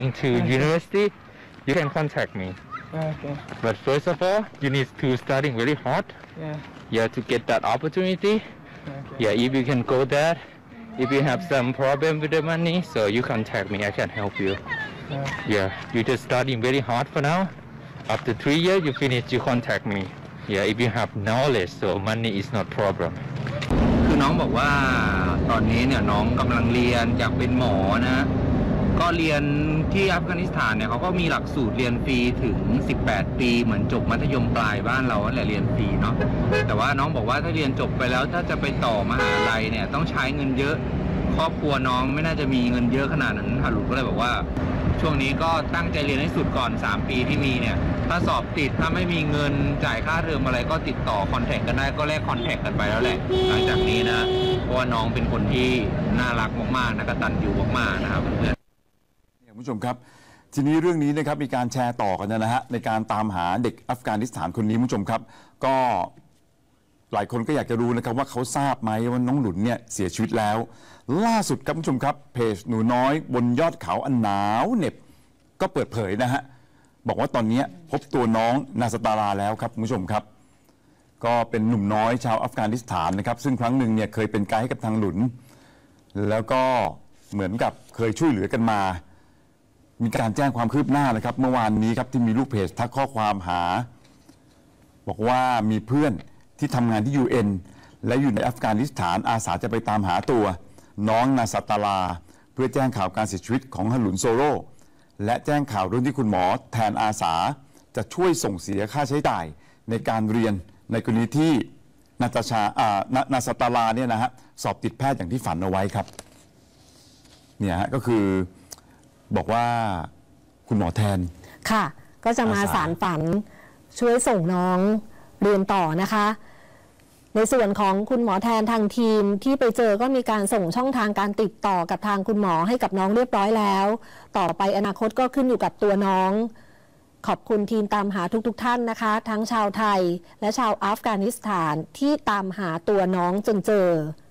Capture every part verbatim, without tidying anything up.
to university, you can contact me. Okay. But first of all, you need to studying very hard. Yeah. Yeah, to get that opportunity. Okay. Yeah, if you can go there, if you have some problem with the money, so you contact me. I can help you. Yeah. Yeah, you just studying very hard for now. After three years, you finish, you contact me. Yeah, if you have knowledge, so money is not problem. คือน้องบอกว่าตอนนี้เนี่ยน้องกำลังเรียนอยากเป็นหมอนะก็เรียนที่อัฟกานิสถานเนี่ยเขาก็มีหลักสูตรเรียนฟรีถึงสิบแปดปีเหมือนจบมัธยมปลายบ้านเราแหละเรียนฟรีเนาะแต่ว่าน้องบอกว่าถ้าเรียนจบไปแล้วถ้าจะไปต่อมหาลัยเนี่ยต้องใช้เงินเยอะครอบครัวน้องไม่น่าจะมีเงินเยอะขนาดนั้นฮารุก็เลยบอกว่าช่วงนี้ก็ตั้งใจเรียนให้สุดก่อนสามปีที่มีเนี่ยถ้าสอบติดถ้าไม่มีเงินจ่ายค่าเทอมอะไรก็ติดต่อคอนแทคกันได้ก็แลกคอนแทคกันไปแล้วแหละหลังจากนี้นะเพราะว่าน้องเป็นคนที่น่ารักมากๆนะกตัญญูมากๆนะครับเพื่อนคุณผู้ชมครับทีนี้เรื่องนี้นะครับมีการแชร์ต่อกันนะฮะในการตามหาเด็กอัฟกานิสถานคนนี้คุณผู้ชมครับก็หลายคนก็อยากจะรู้นะครับว่าเขาทราบไหมว่าน้องหลุนเนี่ยเสียชีวิตแล้วล่าสุดครับคุณผู้ชมครับเพจหนูน้อยบนยอดเขาอันหนาวเหน็บก็เปิดเผยนะฮะบอกว่าตอนนี้พบตัวน้องนาสตาราแล้วครับคุณผู้ชมครับก็เป็นหนุ่มน้อยชาวอัฟกานิสถานนะครับซึ่งครั้งหนึ่งเนี่ยเคยเป็นไกด์ให้กับทางหลุนแล้วก็เหมือนกับเคยช่วยเหลือกันมามีการแจ้งความคืบหน้านะครับเมื่อวานนี้ครับที่มีลูกเพจทักข้อความหาบอกว่ามีเพื่อนที่ทำงานที่ ยู เอ็น และอยู่ในอัฟกานิสถานอาสาจะไปตามหาตัวน้องนาสตาราเพื่อแจ้งข่าวการเสียชีวิตของฮารุนโซโรและแจ้งข่าวเรื่องที่คุณหมอแทนอาสาจะช่วยส่งเสียค่าใช้จ่ายในการเรียนในกรณีที่นาตาชาอ่านาสตาราเนี่ยนะฮะสอบติดแพทย์อย่างที่ฝันเอาไว้ครับเนี่ยฮะก็คือบอกว่าคุณหมอแทนค่ะก็จะมาสารฝันช่วยส่งน้องเรียนต่อนะคะในส่วนของคุณหมอแทนทางทีมที่ไปเจอก็มีการส่งช่องทางการติดต่อกับทางคุณหมอให้กับน้องเรียบร้อยแล้วต่อไปอนาคตก็ขึ้นอยู่กับตัวน้องขอบคุณทีมตามหาทุกๆ ท, ท่านนะคะทั้งชาวไทยและชาวอัฟกานิสถานที่ตามหาตัวน้องจนเจอ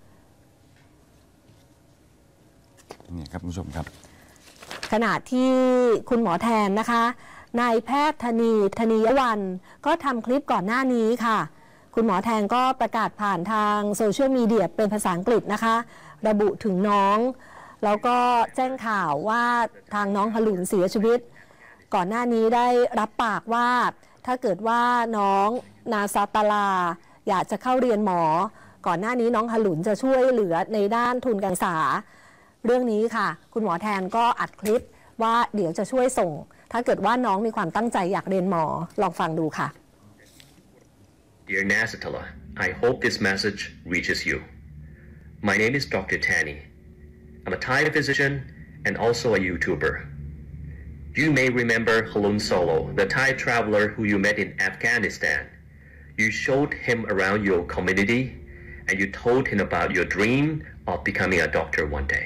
นี่ครับคุณผู้ชมครับขณะที่คุณหมอแทนนะคะนายแพทย์ธนีธนียวรรณก็ทำคลิปก่อนหน้านี้ค่ะคุณหมอแทนก็ประกาศผ่านทางโซเชียลมีเดียเป็นภาษาอังกฤษนะคะระบุถึงน้องแล้วก็แจ้งข่าวว่าทางน้องฮารุนเสียชีวิตก่อนหน้านี้ได้รับปากว่าถ้าเกิดว่าน้องนาซาตาลาอยากจะเข้าเรียนหมอก่อนหน้านี้น้องฮารุนจะช่วยเหลือในด้านทุนการศึกษาเรื่องนี้ค่ะคุณหมอแทนก็อัดคลิปว่าเดี๋ยวจะช่วยส่งถ้าเกิดว่าน้องมีความตั้งใจอยากเรียนหมอลองฟังดูค่ะ Dear Nasatala, I hope this message reaches you. My name is Doctor Tani. I'm a Thai physician and also a YouTuber. You may remember Halun Solo, the Thai traveler who you met in Afghanistan. You showed him around your community and you told him about your dream of becoming a doctor one day.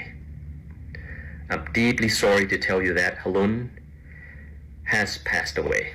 I'm deeply sorry to tell you that Halun has passed away.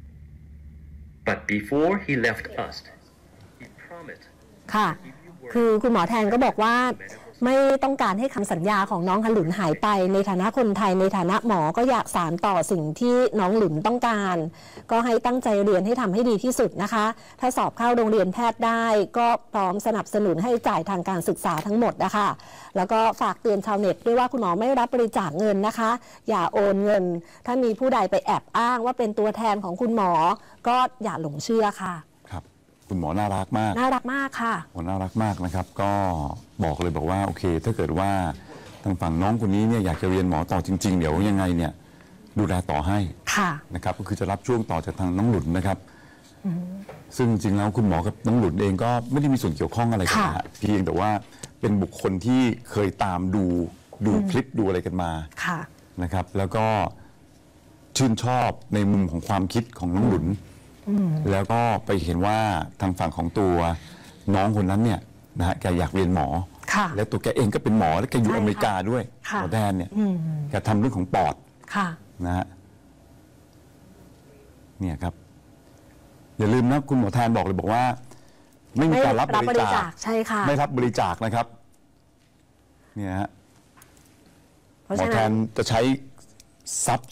But before he left us, he promised. ค่ะคือคุณหมอแทนก็บอกว่าไม่ต้องการให้คำสัญญาของน้องฮารุนหายไปในฐานะคนไทยในฐานะหมอก็อยากสานต่อสิ่งที่น้องหลุนต้องการก็ให้ตั้งใจเรียนให้ทำให้ดีที่สุดนะคะถ้าสอบเข้าโรงเรียนแพทย์ได้ก็พร้อมสนับสนุนให้จ่ายทางการศึกษาทั้งหมดนะคะแล้วก็ฝากเตือนชาวเน็ตด้วยว่าคุณหมอไม่รับบริจาคเงินนะคะอย่าโอนเงินถ้ามีผู้ใดไปแอบอ้างว่าเป็นตัวแทนของคุณหมอก็อย่าหลงเชื่อค่ะคุณหมอน่ารักมากน่ารักมากค่ะหมอน่ารักมากนะครับก็บอกเลยบอกว่าโอเคถ้าเกิดว่าทางฝั่งน้องคนนี้เนี่ยอยากจะเรียนหมอต่อจริงๆเดี๋ยวยังไงเนี่ยดูแลต่อให้ค่ะนะครับก็คือจะรับช่วงต่อจากทางน้องหลุนนะครับซึ่งจริงแล้วคุณหมอกับน้องหลุนเองก็ไม่ได้มีส่วนเกี่ยวข้องอะไรกันนะเพียงแต่ว่าเป็นบุคคลที่เคยตามดูดูคลิปดูอะไรกันมาค่ะนะครับแล้วก็ชื่นชอบในมุมของความคิดของน้องหลุนแล้วก็ไปเห็นว่าทางฝั่งของตัวน้องคนนั้นเนี่ยนะฮะแกอยากเรียนหมอและตัวแกเองก็เป็นหมอและแกอยู่อเมริกาด้วยหมอแทนเนี่ยแกทำเรื่องของปอดนะฮะเนี่ยครับอย่าลืมนะคุณหมอแทนบอกเลยบอกว่าไม่มีการรับบริจาคใช่ค่ะไม่รับบริจาคนะครับเนี่ยฮะหมอแทนจะใช้ทรัพย์